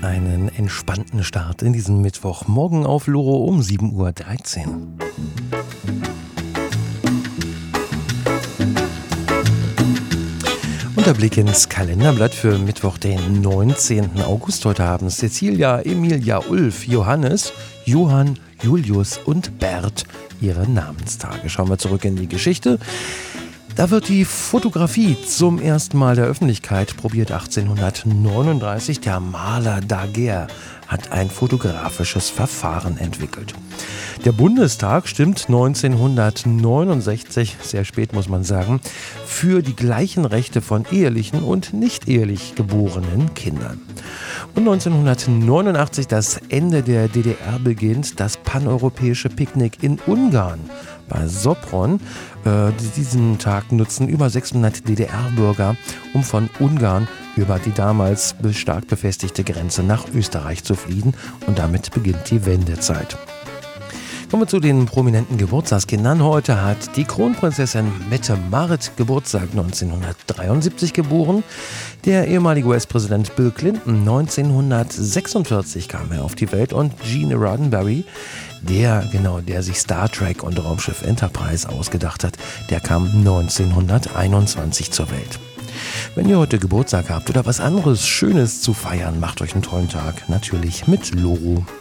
einen entspannten Start in diesen Mittwoch. Morgen auf Loro um 7:13 Uhr. Und der Blick ins Kalenderblatt für Mittwoch, den 19. August. Heute haben Cecilia, Emilia, Ulf, Johannes, Johann, Julius und Bert ihre Namenstage. Schauen wir zurück in die Geschichte. Da wird die Fotografie zum ersten Mal der Öffentlichkeit probiert. 1839, der Maler Daguerre hat ein fotografisches Verfahren entwickelt. Der Bundestag stimmt 1969, sehr spät muss man sagen, für die gleichen Rechte von ehelichen und nicht ehelich geborenen Kindern. Und 1989 das Ende der DDR beginnt, das paneuropäische Picknick in Ungarn. Bei Sopron, diesen Tag nutzen über 600 DDR-Bürger, um von Ungarn über die damals stark befestigte Grenze nach Österreich zu fliehen. Und damit beginnt die Wendezeit. Kommen wir zu den prominenten Geburtstagskindern. Heute hat die Kronprinzessin Mette-Marit Geburtstag, 1973 geboren. Der ehemalige US-Präsident Bill Clinton, 1946 kam er auf die Welt. Und Gene Roddenberry, der sich Star Trek und Raumschiff Enterprise ausgedacht hat, der kam 1921 zur Welt. Wenn ihr heute Geburtstag habt oder was anderes Schönes zu feiern, macht euch einen tollen Tag. Natürlich mit Loro.